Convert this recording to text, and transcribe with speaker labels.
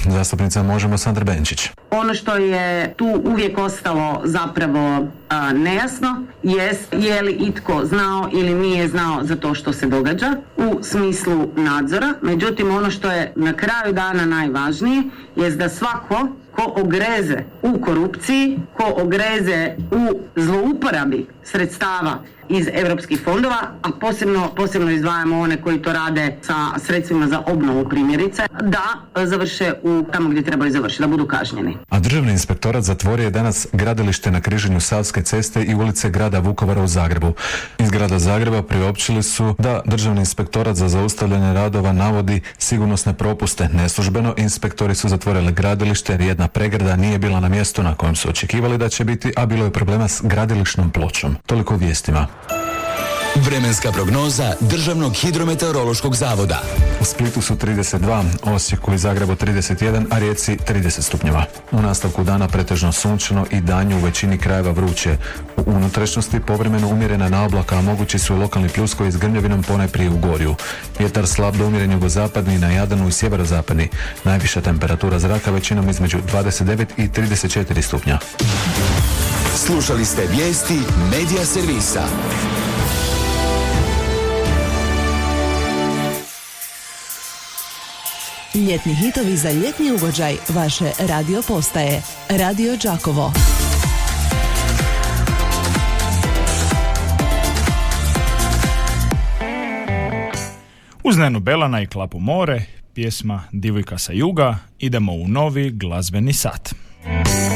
Speaker 1: Zastupnica Možemo Sandra Benčić.
Speaker 2: Ono što je tu uvijek ostalo zapravo nejasno jest je li itko znao ili nije znao za to što se događa u smislu nadzora. Međutim, ono što je na kraju dana najvažnije jest da svako ko ogreze u korupciji, ko ogreze u zlouporabi sredstava iz europskih fondova, a posebno izdvajamo one koji to rade sa sredstvima za obnovu primjerice, da završe tamo gdje trebaju završiti, da budu kažnjeni.
Speaker 1: A Državni inspektorat zatvorio je danas gradilište na križanju Savske ceste i ulice grada Vukovara u Zagrebu. Iz grada Zagreba priopćili su da Državni inspektorat za zaustavljanje radova navodi sigurnosne propuste. Neslužbeno inspektori su zatvorili gradilište jer jedna pregrada nije bila na mjestu na kojem su očekivali da će biti, a bilo je problema s gradilišnom pločom. Toliko o vijestima.
Speaker 3: Vremenska prognoza Državnog hidrometeorološkog zavoda.
Speaker 1: U Splitu su 32, Osijeku i Zagrebu 31, a Rijeci 30 stupnjeva. U nastavku dana pretežno sunčano i danju u većini krajeva vruće. U unutrašnjosti povremeno umjerena naoblaka, a mogući su i lokalni pljuskovi s grmljavinom ponajprije u Gorju. Vjetar slab do umjeren jugozapadni, na Jadranu i sjeverozapadni. Najviša temperatura zraka većinom između 29 i 34 stupnja.
Speaker 3: Slušali ste vijesti Medija servisa.
Speaker 4: Ljetni hitovi za ljetni ugođaj vaše radio postaje. Radio Đakovo.
Speaker 5: Uz Nenu Belana i Klapu more, pjesma Divojka sa juga, idemo u novi glazbeni sat.